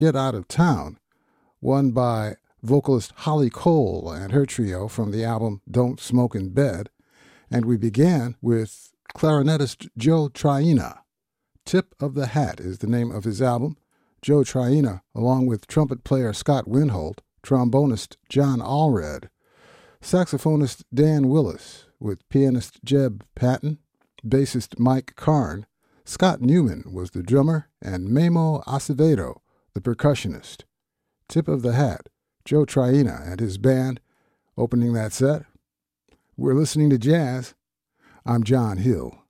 Get Out of Town, one by vocalist Holly Cole and her trio from the album Don't Smoke in Bed. And we began with clarinetist Joe Traina. Tip of the Hat is the name of his album. Joe Traina, along with trumpet player Scott Winholt, trombonist John Allred, saxophonist Dan Willis, with pianist Jeb Patton, bassist Mike Karn, Scott Newman was the drummer, and Memo Acevedo, the percussionist. Tip of the Hat, Joe Traina and his band, opening that set. We're listening to jazz. I'm John Hill.